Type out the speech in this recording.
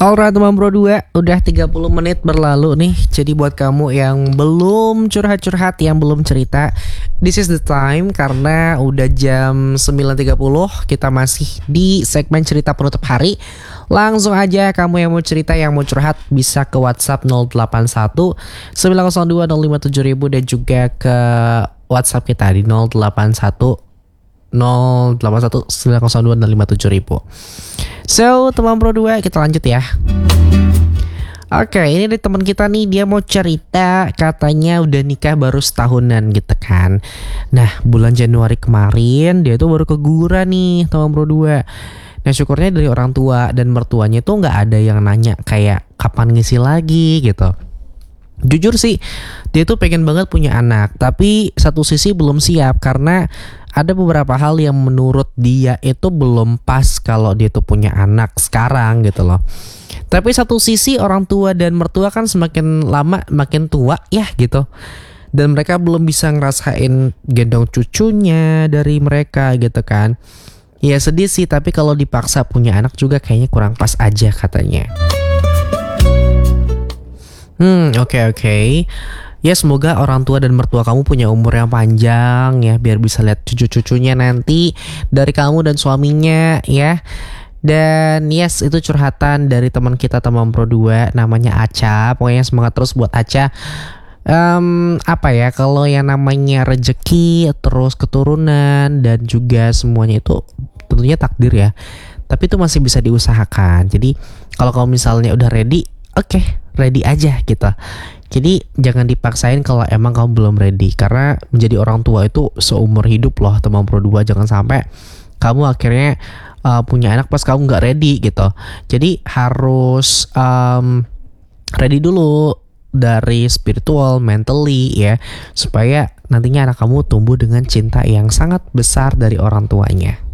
Alright teman bro 2, udah 30 menit berlalu nih. Jadi buat kamu yang belum curhat-curhat, yang belum cerita, this is the time. Karena udah jam 9.30, kita masih di segmen cerita penutup hari. Langsung aja kamu yang mau cerita, yang mau curhat, bisa ke WhatsApp 081 902 057 dan juga ke WhatsApp kita di 081 902 57000. So teman Pro 2, kita lanjut ya. Oke, ini dari teman kita nih, dia mau cerita, katanya udah nikah baru setahunan gitu kan. Nah, bulan Januari kemarin dia tuh baru keguguran nih teman Pro 2. Nah, syukurnya dari orang tua dan mertuanya tuh nggak ada yang nanya kayak kapan ngisi lagi gitu. Jujur sih, dia tuh pengen banget punya anak, tapi satu sisi belum siap karena ada beberapa hal yang menurut dia itu belum pas kalau dia tuh punya anak sekarang gitu loh. Tapi satu sisi orang tua dan mertua kan semakin lama makin tua ya gitu. Dan mereka belum bisa ngerasain gendong cucunya dari mereka gitu kan. Ya sedih sih, tapi kalau dipaksa punya anak juga kayaknya kurang pas aja katanya. Oke. Ya semoga orang tua dan mertua kamu punya umur yang panjang ya, biar bisa lihat cucu-cucunya nanti dari kamu dan suaminya ya. Dan yes, itu curhatan dari teman kita, teman Pro 2, namanya Aca. Pokoknya semangat terus buat Aca. Apa ya, kalau yang namanya rejeki, terus keturunan dan juga semuanya itu tentunya takdir ya. Tapi itu masih bisa diusahakan. Jadi kalau kamu misalnya udah ready, oke, ready aja gitu. Jadi jangan dipaksain kalau emang kamu belum ready. Karena menjadi orang tua itu seumur hidup loh teman Pro 2. Jangan sampai kamu akhirnya punya anak pas kamu gak ready gitu. Jadi harus ready dulu dari spiritual, mentally ya. Supaya nantinya anak kamu tumbuh dengan cinta yang sangat besar dari orang tuanya.